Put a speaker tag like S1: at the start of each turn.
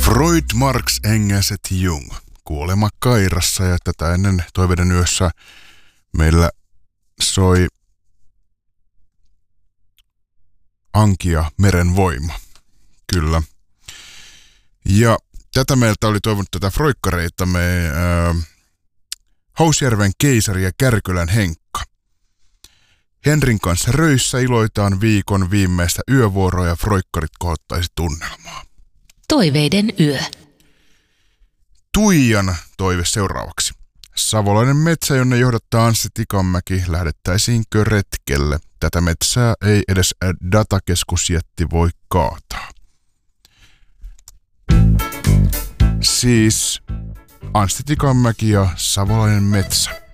S1: Freud, Marx, Engels et Jung. Kuolema kairassa, ja tätä ennen Toiveiden yössä meillä soi Ankia Meren voima. Kyllä. Ja tätä meiltä oli toivonut tätä froikkareita Hausjärven keisari ja Kärkölän Henkka. Henrin kanssa röissä iloitaan viikon viimeistä yövuoroa ja froikkarit kohottaisi tunnelmaa.
S2: Toiveiden yö.
S1: Tuijan toive seuraavaksi. Savolainen metsä, jonne johdattaa Anssi Tikanmäki, lähdettäisiinkö retkelle? Tätä metsää ei edes datakeskusjätti voi kaataa. Siis Anssi Tikanmäki ja Savolainen metsä.